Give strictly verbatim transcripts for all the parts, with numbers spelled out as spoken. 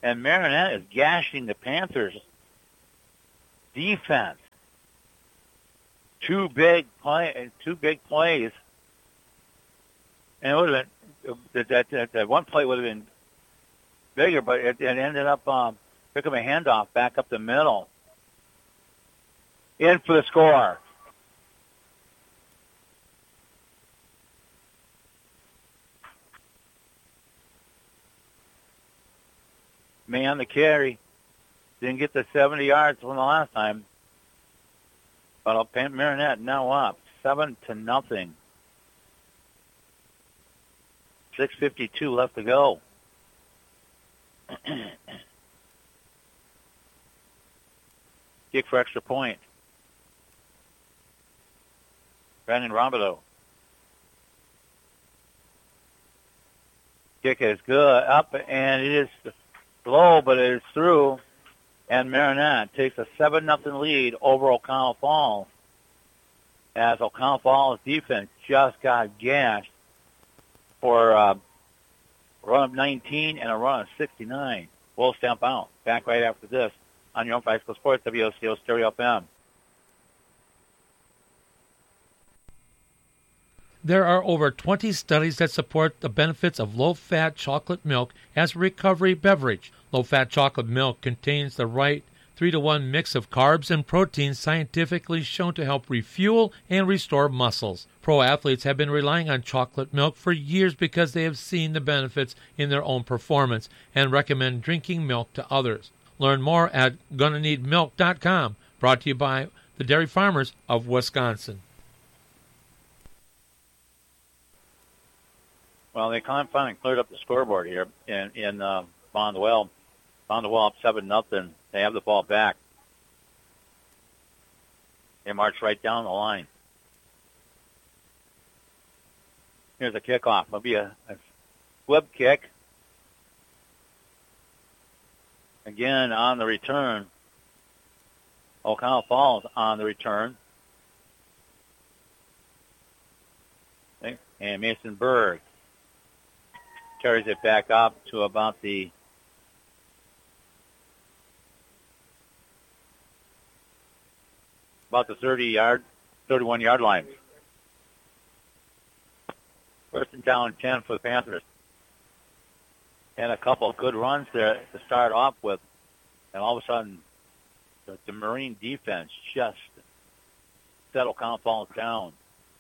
And Marinette is gashing the Panthers' defense. Two big play, two big plays, and it would have been that, that, that, that one play would have been bigger, but it, it ended up um, picking a handoff back up the middle. In for the score. Man, the carry didn't get the seventy yards from the last time. But Marinette now up seven to nothing. Six fifty-two left to go. Kick for extra point. Brandon Robideau. Kick is good up, and it is low, but it is through. And Marinette takes a seven nothing lead over O'Connell Falls as O'Connell Falls defense just got gashed for uh, a run of nineteen and a run of sixty-nine. We'll stamp out. Back right after this on your own High School Sports, W O C O Stereo F M. There are over twenty studies that support the benefits of low-fat chocolate milk as a recovery beverage. Low-fat chocolate milk contains the right three to one mix of carbs and proteins scientifically shown to help refuel and restore muscles. Pro athletes have been relying on chocolate milk for years because they have seen the benefits in their own performance and recommend drinking milk to others. Learn more at gonna need milk dot com, brought to you by the dairy farmers of Wisconsin. Well, they finally cleared up the scoreboard here in, in uh, Bondwell. Bondwell up seven nothing. They have the ball back. They march right down the line. Here's a kickoff. It'll be a, a flip kick. Again, on the return. O'Connell Falls on the return. And Mason Berg carries it back up to about the about the thirty yard, thirty-one yard line. First and down, ten for the Panthers. And a couple of good runs there to start off with. And all of a sudden, the, the Marine defense just set O'Connell Falls down.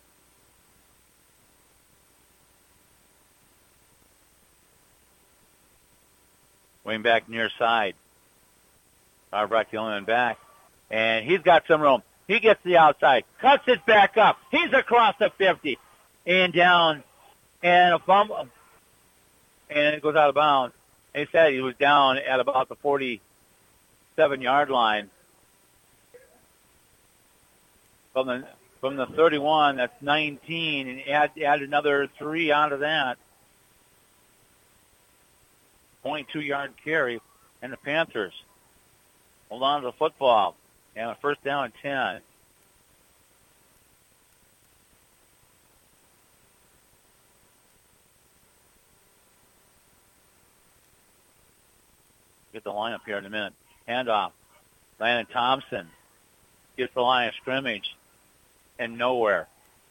Wing back near side. Arbrecht the only one back. And he's got some room. He gets the outside. Cuts it back up. He's across the fifty. And down. And a fumble. And it goes out of bounds. They said he was down at about the forty-seven yard line. From the from the thirty-one, that's nineteen. And add, add another three onto that. point two yard carry, and the Panthers hold on to the football. And a first down and ten. Get the line up here in a minute. Handoff. Landon Thompson gets the line of scrimmage and nowhere.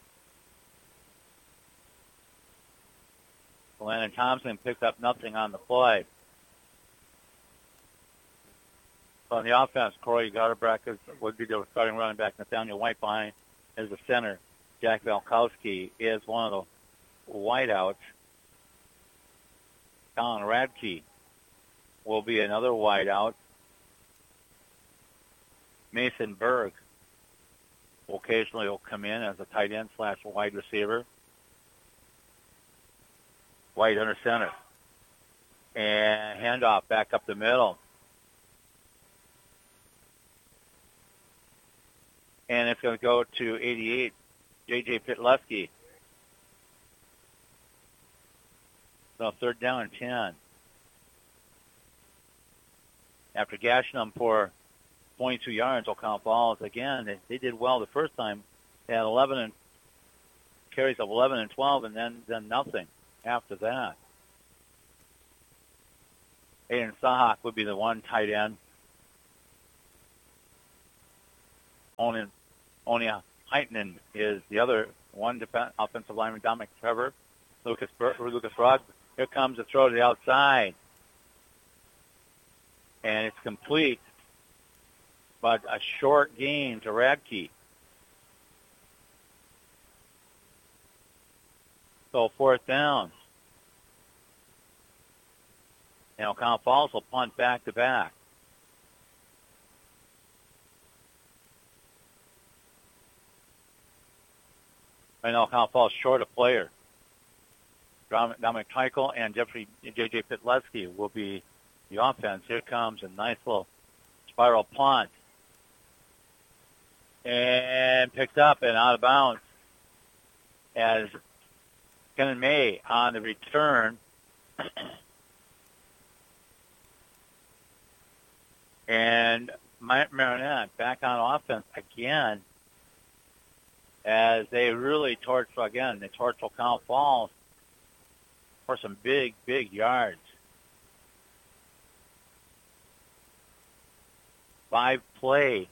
Landon Thompson picked up nothing on the play. On the offense, Corey Gutterbreck is, would be the starting running back. Nathaniel White behind is the center. Jack Valkowski is one of the wideouts. Colin Radke will be another wideout. Mason Berg occasionally will come in as a tight end slash wide receiver. White under center. And handoff back up the middle. And it's going to go to eighty-eight, J J Pitleski. So third down and ten. After gashing them for twenty-two yards, O'Connell Falls, again, they, they did well the first time. They had eleven and carries of eleven and twelve, and then, then nothing after that. Aiden Sahak would be the one tight end. Onin, Onia Heitnen is the other one defense, offensive lineman. Dominic Trevor, Lucas Lucas Rugg. Here comes the throw to the outside. And it's complete, but a short gain to Radke. So fourth down. And O'Connell Falls will punt back to back. I know O'Connell Falls short a player. Dominic Teichel and Jeffrey J J Pitleski will be the offense. Here comes a nice little spiral punt. And picked up and out of bounds as Kenan May on the return. And Marinette back on offense again as they really torch, again, they torch O'Connell Falls for some big, big yards. Five play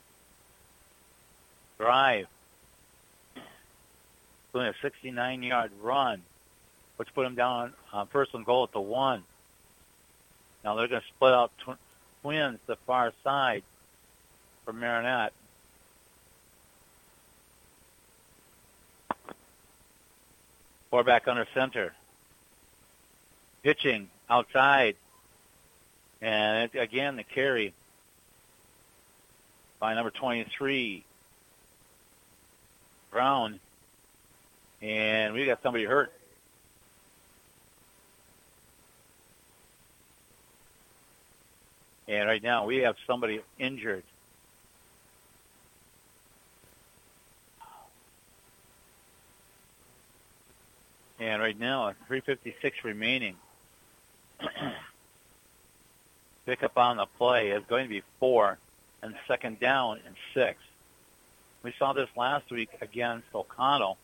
drive, doing a sixty-nine yard run, which put them down on uh, first and goal at the one. Now they're going to split out tw- twins the far side for Marinette. Four back under center. Pitching outside. And it, again, the carry by number twenty-three, Brown. And we got somebody hurt. And right now we have somebody injured. And right now, three fifty-six remaining. Pick up on the play is going to be four, and second down and six. We saw this last week against O'Connell,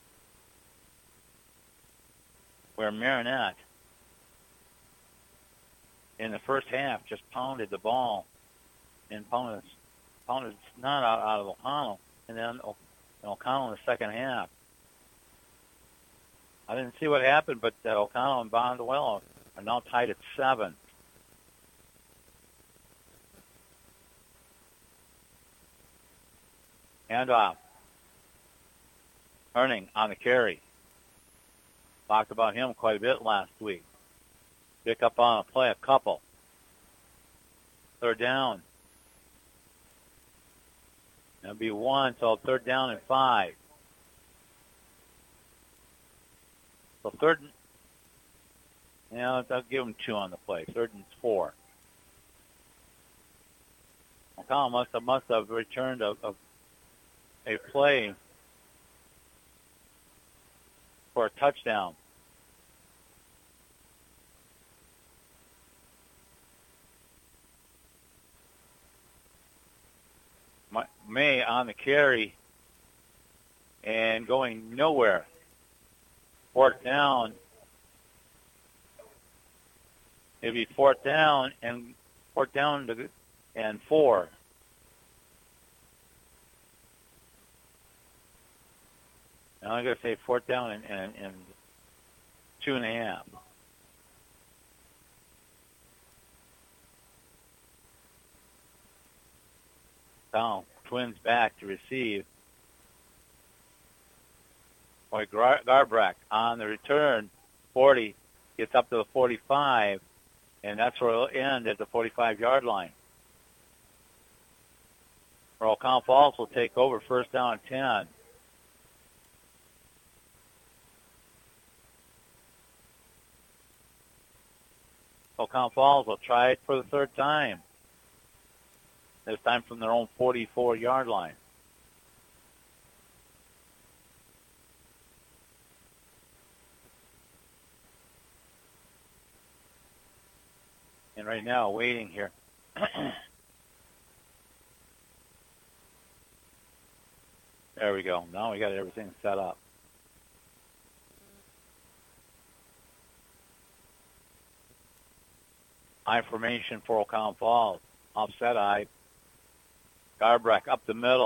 where Marinette in the first half just pounded the ball and pounded, pounded snot out, out of O'Connell, and then O'Connell in the second half. I didn't see what happened, but uh, O'Connell and Bondwell are now tied at seven. Handoff. Erning on the carry. Talked about him quite a bit last week. Pick up on a play, a couple. Third down. That'll be one, so third down and five. So third, yeah, I'll give him two on the play. Third and four. O'Connell must have, must have returned a, a, a play for a touchdown. May on the carry and going nowhere. Fourth down. It'd be fourth down and fourth down to, and four. Now I'm going to say fourth down and, and, and two and a half. Now, Twins back to receive. Boy, Gar- Garbrecht on the return, forty, gets up to the forty-five, and that's where it'll end at the forty-five-yard line. O'Connell Falls will take over first down and ten. O'Connell Falls will try it for the third time. This time from their own forty-four-yard line. And right now, waiting here. There we go. Now we got everything set up. I formation for O'Connell Falls. Offset I. Garbreck up the middle.